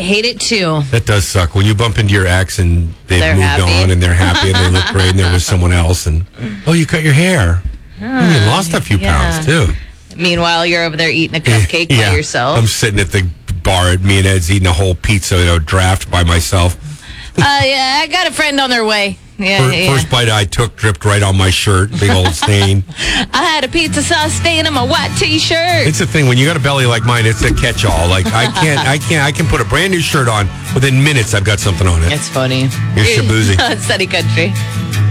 hate it too. That does suck. When you bump into your ex and they've moved happy. on and they're happy and they look great and they're with someone else and, you cut your hair. You lost a few pounds, too. Meanwhile, you're over there eating a cupcake by yourself. I'm sitting at the bar at me and Ed's eating a whole pizza, draft by myself. I got a friend on their way. First bite I took dripped right on my shirt, big old stain. I had a pizza sauce stain on my white T-shirt. It's the thing, when you got a belly like mine, it's a catch-all. Like, I can put a brand new shirt on, within minutes I've got something on it. It's funny. You're shaboozy. Sunny Country.